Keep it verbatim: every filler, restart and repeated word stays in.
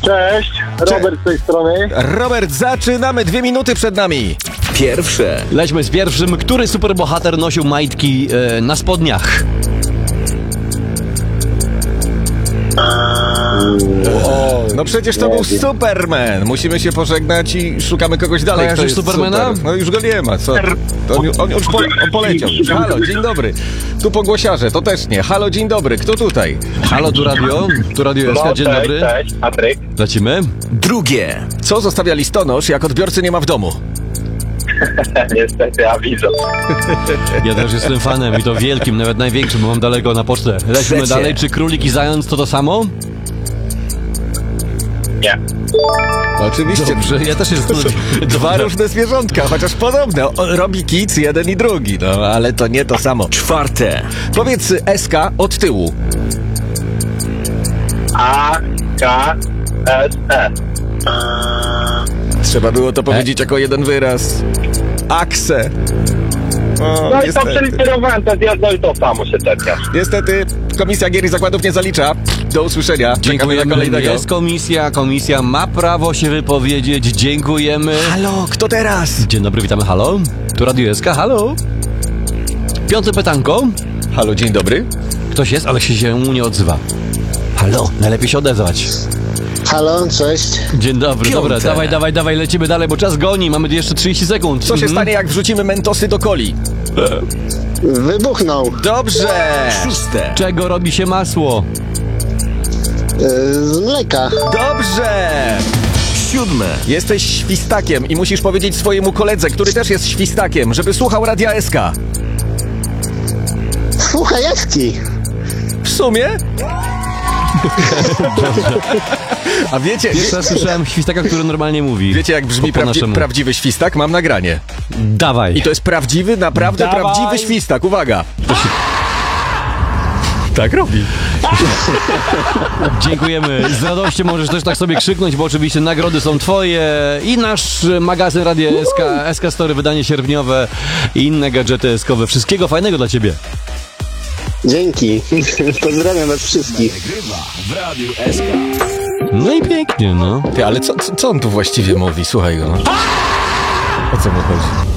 Cześć, Robert z tej strony. Robert, zaczynamy, dwie minuty przed nami. Pierwsze. Lećmy z pierwszym. Który superbohater nosił majtki e, na spodniach? O, no przecież to Nie był wiem. Superman. Musimy się pożegnać i szukamy kogoś dalej. Kto Kojarzysz jest Supermana? super. No już go nie ma, co? To on, on już po, on poleciał. Halo, dzień dobry. Tu pogłosiarze, to też nie. Halo, dzień dobry, kto tutaj? Halo, tu radio? Tu radio jest, No, dzień cześć, dobry. Cześć, Patryk. Lecimy? Drugie. Co zostawia listonosz, jak odbiorcy nie ma w domu? Niestety, awizo. Ja też jestem fanem i to wielkim, nawet największym, bo mam daleko na pocztę. Lecimy Trzecie. dalej. Czy królik i zając to to samo? Nie. Oczywiście. Dobrze, ja też jestem. Dwa różne zwierzątka, chociaż podobne. O, robi kic jeden i drugi, no ale to nie to samo. Czwarte. Powiedz S K od tyłu. A, K, S, E. Trzeba było to powiedzieć jako jeden wyraz. Akse. O, No i to niestety. przeliterowałem, to jest jedno i to samo się czepiasz. Niestety Komisja Gier i Zakładów nie zalicza. Do usłyszenia. Czekamy na Dziękujemy. kolejnego. Jest komisja, komisja ma prawo się wypowiedzieć. Dziękujemy. Halo, kto teraz? Dzień dobry, witamy, halo. Tu Radio S K, halo. Piąte pytanko. Halo, dzień dobry. Ktoś jest, ale się nie odzywa. Halo, najlepiej się odezwać. Halo, cześć. Dzień dobry, Piąte. dobra, dawaj, dawaj, dawaj, lecimy dalej, bo czas goni, mamy jeszcze trzydzieści sekund. Co się Mhm. stanie, jak wrzucimy mentosy do coli? Wybuchnął. Dobrze! Szóste. Czego robi się masło? Yy, z mleka. Dobrze! Siódme. Jesteś świstakiem i musisz powiedzieć swojemu koledze, który też jest świstakiem, żeby słuchał Radia S K. Słuchajewski. W sumie? A wiecie, Pierwszy raz słyszałem świstaka, który normalnie mówi. wiecie jak brzmi Po- po prawdzi- naszemu. prawdziwy świstak? Mam nagranie. Dawaj. I to jest prawdziwy, naprawdę Dawaj. prawdziwy świstak. Uwaga! Tak robi. Dziękujemy. Z radością możesz też tak sobie krzyknąć, bo oczywiście nagrody są twoje i nasz magazyn Radia S K, S K Story, wydanie sierpniowe i inne gadżety S K-owe. Wszystkiego fajnego dla ciebie. Dzięki. Pozdrawiam was wszystkich. W Radiu S K. No i pięknie, no. Ty, ale co, co, co on tu właściwie mówi? Słuchaj go. No. O co mu chodzi?